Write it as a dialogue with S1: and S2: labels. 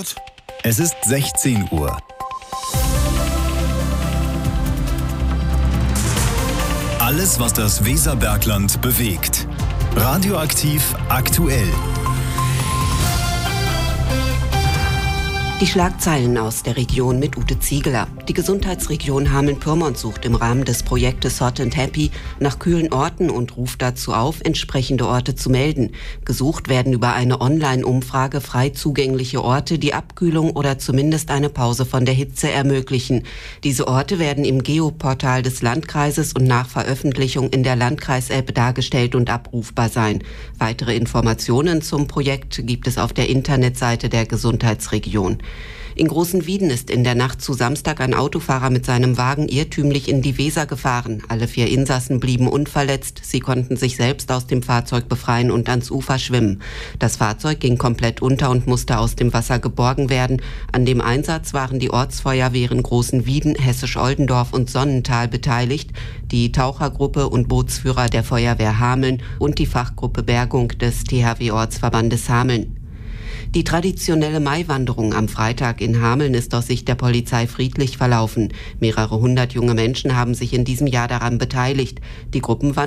S1: Ruhrpott.
S2: Es ist 16 Uhr. Alles, was das Weserbergland bewegt. Radioaktiv aktuell.
S3: Die Schlagzeilen aus der Region mit Ute Ziegeler. Die Gesundheitsregion Hameln-Pyrmont sucht im Rahmen des Projektes Hot and Happy nach kühlen Orten und ruft dazu auf, entsprechende Orte zu melden. Gesucht werden über eine Online-Umfrage frei zugängliche Orte, die Abkühlung oder zumindest eine Pause von der Hitze ermöglichen. Diese Orte werden im Geoportal des Landkreises und nach Veröffentlichung in der Landkreis-App dargestellt und abrufbar sein. Weitere Informationen zum Projekt gibt es auf der Internetseite der Gesundheitsregion. In Großenwieden ist in der Nacht zu Samstag ein Autofahrer mit seinem Wagen irrtümlich in die Weser gefahren. Alle 4 Insassen blieben unverletzt. Sie konnten sich selbst aus dem Fahrzeug befreien und ans Ufer schwimmen. Das Fahrzeug ging komplett unter und musste aus dem Wasser geborgen werden. An dem Einsatz waren die Ortsfeuerwehren Großenwieden, Hessisch-Oldendorf und Sonnental beteiligt, die Tauchergruppe und Bootsführer der Feuerwehr Hameln und die Fachgruppe Bergung des THW-Ortsverbandes Hameln. Die traditionelle Maiwanderung am Freitag in Hameln ist aus Sicht der Polizei friedlich verlaufen. Mehrere hundert junge Menschen haben sich in diesem Jahr daran beteiligt. Die Gruppenwanderung